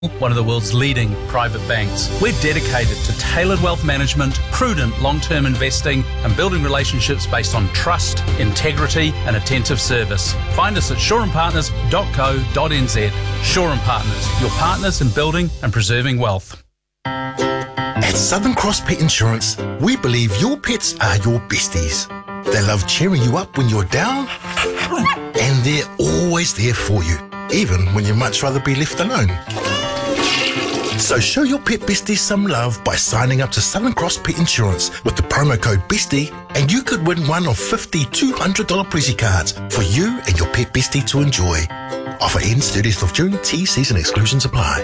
one of the world's leading private banks. We're dedicated to tailored wealth management, prudent long-term investing, and building relationships based on trust, integrity, and attentive service. Find us at shoreandpartners.co.nz. Shore and Partners, your partners in building and preserving wealth. At Southern Cross Pet Insurance, we believe your pets are your besties. They love cheering you up when you're down, and they're always there for you, even when you'd much rather be left alone. So show your pet besties some love by signing up to Southern Cross Pet Insurance with the promo code BESTIE, and you could win one of 50 $200 Prezi cards for you and your pet bestie to enjoy. Offer ends 30th of June. T-Cs and exclusions apply.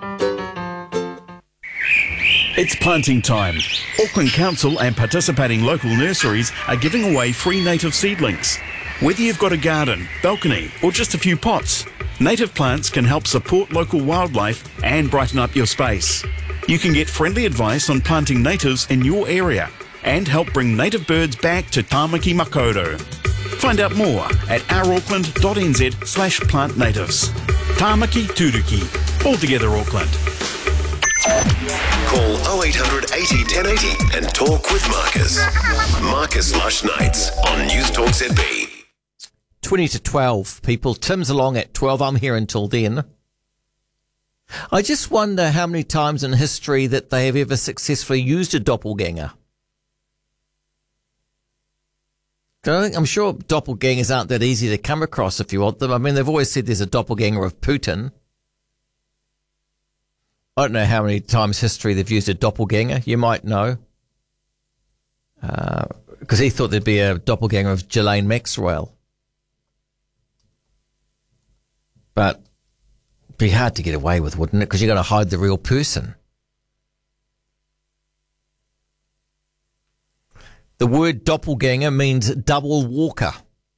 It's planting time. Auckland Council and participating local nurseries are giving away free native seedlings. Whether you've got a garden, balcony or just a few pots, native plants can help support local wildlife and brighten up your space. You can get friendly advice on planting natives in your area and help bring native birds back to Tāmaki Makaurau. Find out more at ourauckland.nz/plant natives. Tāmaki Turuki. All together Auckland. Call 0800 80 1080 and talk with Marcus. Marcus Lush Nights on News Talk ZB. 20 to 12, people. Tim's along at 12. I'm here until then. I just wonder how many times in history that they have ever successfully used a doppelganger. I'm sure doppelgangers aren't that easy to come across if you want them. I mean, they've always said there's a doppelganger of Putin. I don't know how many times history they've used a doppelganger. You might know. Because he thought there'd be a doppelganger of Ghislaine Maxwell. But it'd be hard to get away with, wouldn't it? Because you've got to hide the real person. The word doppelganger means double walker.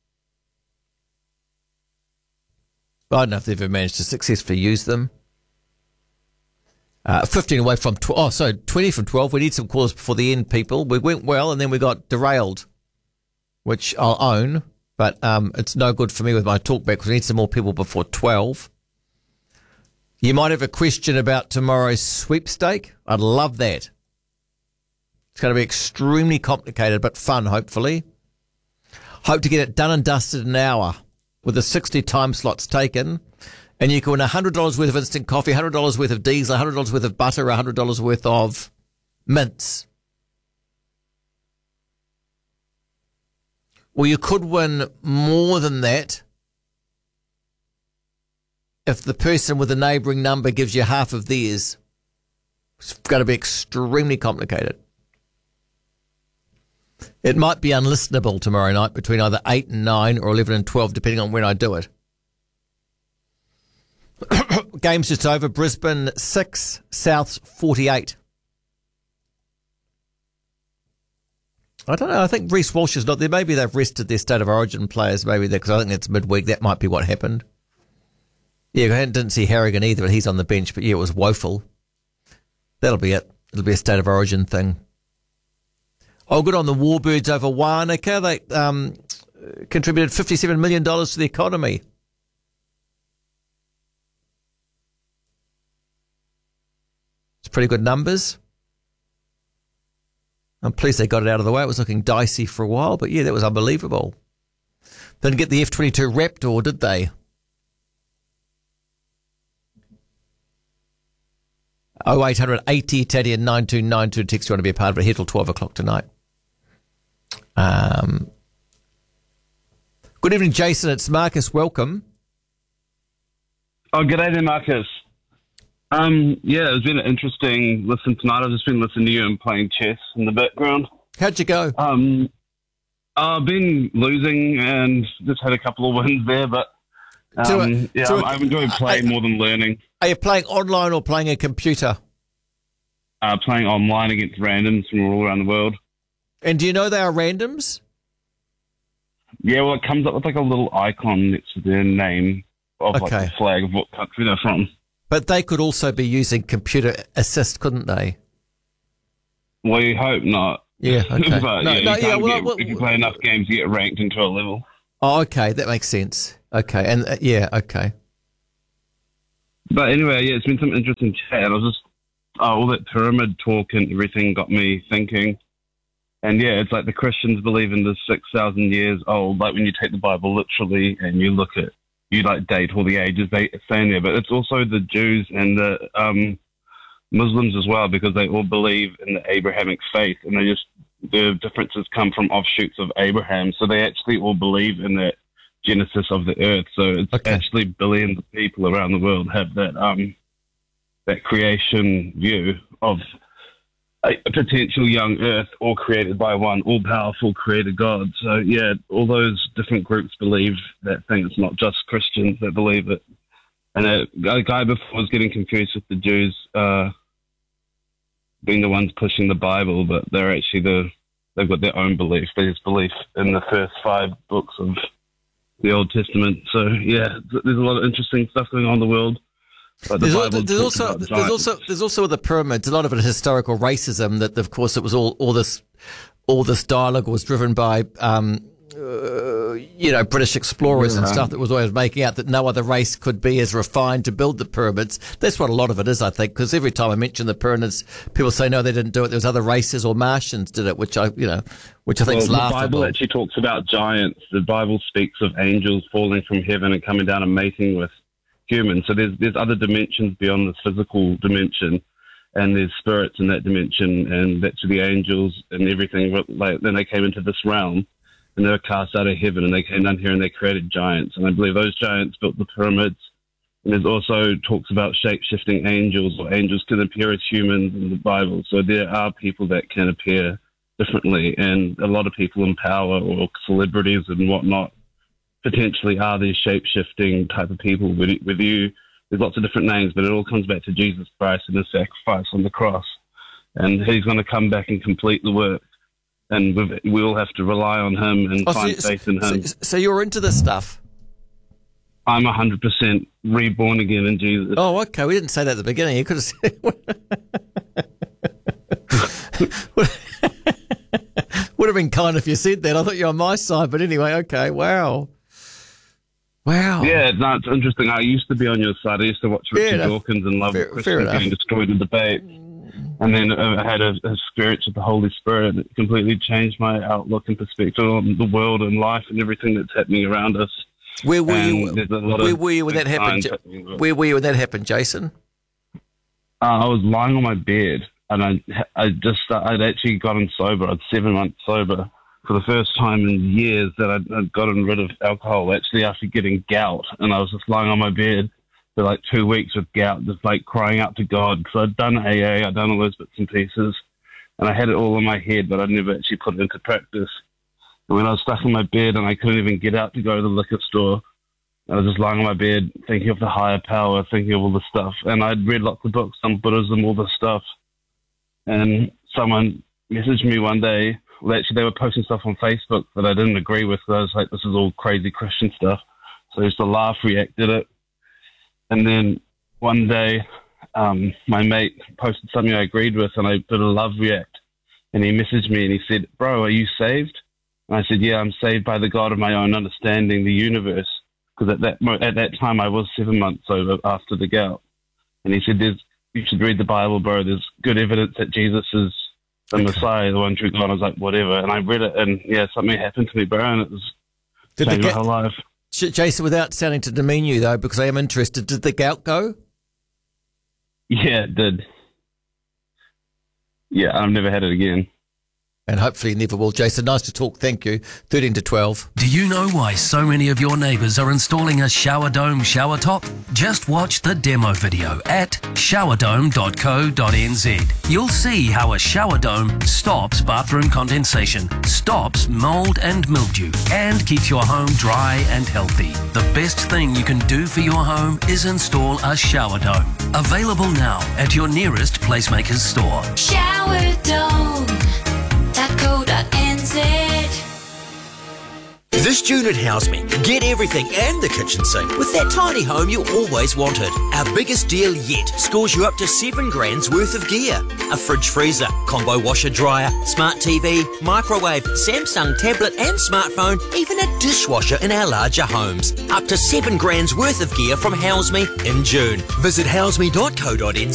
I don't know if they've ever managed to successfully use them. 15 away from 20 from 12. We need some calls before the end, people. We went well and then we got derailed, which I'll own, but it's no good for me with my talkback because we need some more people before 12. You might have a question about tomorrow's sweepstake. I'd love that. It's going to be extremely complicated but fun, hopefully. Hope to get it done and dusted in an hour with the 60 time slots taken. And you can win $100 worth of instant coffee, $100 worth of diesel, $100 worth of butter, $100 worth of mints. Or you could win more than that if the person with the neighbouring number gives you half of theirs. It's going to be extremely complicated. It might be unlistenable tomorrow night between either 8 and 9 or 11 and 12, depending on when I do it. Game's just over. Brisbane 6, Souths 48. I don't know. I think Reece Walsh is not there. Maybe they've rested their State of Origin players. Maybe because I think it's midweek. That might be what happened. Yeah, I didn't see Harrigan either, but he's on the bench. But yeah, it was woeful. That'll be it. It'll be a State of Origin thing. Oh, good on the Warbirds over Wānaka. They contributed $57 million to the economy. It's pretty good numbers. I'm pleased they got it out of the way. It was looking dicey for a while, but yeah, that was unbelievable. Didn't get the F-22 Raptor, did they? 0800 80 Italian 9292 text you want to be a part of it here till 12 o'clock tonight. Good evening, Jason. It's Marcus. Welcome. Oh, g'day there, Marcus. Yeah, it's been an interesting listen tonight. I've just been listening to you and playing chess in the background. How'd you go? I've been losing and just had a couple of wins there, but I'm enjoying playing more than learning. Are you playing online or playing a computer? Playing online against randoms from all around the world. And do you know they are randoms? Yeah, well, it comes up with like a little icon next to their name of like the flag of what country they're from. But they could also be using computer assist, couldn't they? Well, you hope not. Yeah, okay. But if you play enough games, you get ranked into a level. Oh, okay, that makes sense. Okay, and okay. But anyway, yeah, it's been some interesting chat. And I was just, all that pyramid talk and everything got me thinking. And yeah, it's like the Christians believe in this 6,000 years old, like when you take the Bible literally and you look at, you like date all the ages they say in there. But it's also the Jews and the Muslims as well, because they all believe in the Abrahamic faith, and the differences come from offshoots of Abraham. So they actually all believe in the genesis of the earth. So it's actually billions of people around the world have that creation view of a potential young earth, all created by one all-powerful creator God. So yeah, all those different groups believe that thing. It's not just Christians that believe it. And a guy before was getting confused with the Jews being the ones pushing the Bible, but they're actually they've got their own belief. They just believe in the first 5 books of the Old Testament. So yeah, there's a lot of interesting stuff going on in the world. But there's also with the pyramids, a lot of it historical racism. That of course it was all this dialogue was driven by British explorers and stuff that was always making out that no other race could be as refined to build the pyramids. That's what a lot of it is, I think, because every time I mention the pyramids, people say no, they didn't do it. There was other races or Martians did it, which I think is laughable. The Bible actually talks about giants. The Bible speaks of angels falling from heaven and coming down and mating with humans. So there's other dimensions beyond the physical dimension, and there's spirits in that dimension, and that's the angels and everything. Like, then they came into this realm, and they were cast out of heaven, and they came down here and they created giants. And I believe those giants built the pyramids. And there's also talks about shape-shifting angels, or angels can appear as humans in the Bible. So there are people that can appear differently, and a lot of people in power or celebrities and whatnot potentially are these shape-shifting type of people. With you, there's lots of different names, but it all comes back to Jesus Christ and his sacrifice on the cross. And he's going to come back and complete the work. And we all have to rely on him and find faith in him. So you're into this stuff? I'm 100% reborn again in Jesus. Oh, okay. We didn't say that at the beginning. You could have said... Would have been kind if you said that. I thought you were on my side. But anyway, okay. Wow. Yeah, no, it's interesting. I used to be on your side. I used to watch Richard Dawkins and love Christians getting destroyed in debate. And then I had a experience with the Holy Spirit, and it completely changed my outlook and perspective on the world and life and everything that's happening around us. Where were you when that happened? Where were you when that happened, Jason? I was lying on my bed, and I'd actually gotten sober. I'd 7 months sober for the first time in years that I'd gotten rid of alcohol, actually after getting gout. And I was just lying on my bed for like 2 weeks with gout, just like crying out to God, because I'd done AA, I'd done all those bits and pieces, and I had it all in my head, but I'd never actually put it into practice. And when I was stuck in my bed and I couldn't even get out to go to the liquor store, I was just lying on my bed thinking of the higher power, thinking of all this stuff. And I'd read lots of books on Buddhism, all this stuff. And someone messaged me one day. Well, actually, they were posting stuff on Facebook that I didn't agree with, because I was like, this is all crazy Christian stuff. So I used to laugh, react at it. And then one day, my mate posted something I agreed with, and I did a love react. And he messaged me and he said, bro, are you saved? And I said, yeah, I'm saved by the God of my own understanding, the universe. Because at that time, I was 7 months sober after the gout. And he said, you should read the Bible, bro. There's good evidence that Jesus is the Messiah, the one true God. I was like, whatever. And I read it, and yeah, something happened to me, bro, and it was changed my whole life. Jason, without sounding to demean you, though, because I am interested, did the gout go? Yeah, it did. Yeah, I've never had it again. And hopefully never will. Jason, nice to talk. Thank you. 13 to 12. Do you know why so many of your neighbours are installing a shower dome shower top? Just watch the demo video at showerdome.co.nz. You'll see how a shower dome stops bathroom condensation, stops mould and mildew, and keeps your home dry and healthy. The best thing you can do for your home is install a shower dome. Available now at your nearest PlaceMakers store. Showerdome.co.nz. This June at Houseme, get everything and the kitchen sink with that tiny home you always wanted. Our biggest deal yet scores you up to $7,000 worth of gear. A fridge freezer, combo washer dryer, smart TV, microwave, Samsung tablet and smartphone, even a dishwasher in our larger homes. Up to $7,000 worth of gear from Houseme in June. Visit houseme.co.nz